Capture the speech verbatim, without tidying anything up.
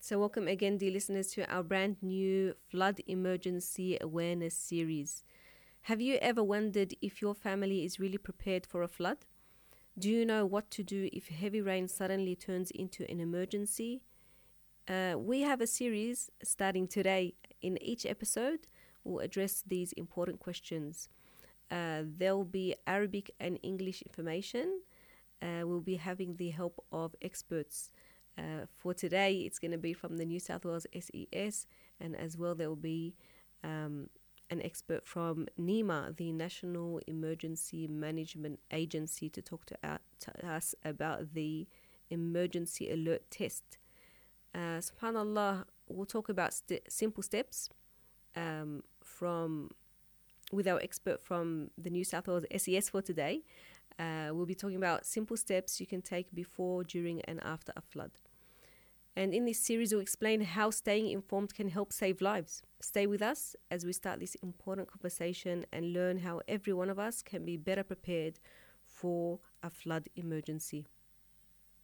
So, welcome again, dear listeners, to our brand new Flood Emergency Awareness series. Have you ever wondered if your family is really prepared for a flood? Do you know what to do if heavy rain suddenly turns into an emergency? Uh, we have a series starting today. In each episode, we'll address these important questions. Uh, there will be Arabic and English information. Uh, we'll be having the help of experts. Uh, for today, it's going to be from the New South Wales S E S, and as well there will be um, an expert from NEMA, the National Emergency Management Agency, to talk to, our, to us about the emergency alert test. Uh, subhanallah, we'll talk about st- simple steps um, from with our expert from the New South Wales S E S for today. Uh, we'll be talking about simple steps you can take before, during, and after a flood. And in this series, we'll explain how staying informed can help save lives. Stay with us as we start this important conversation and learn how every one of us can be better prepared for a flood emergency.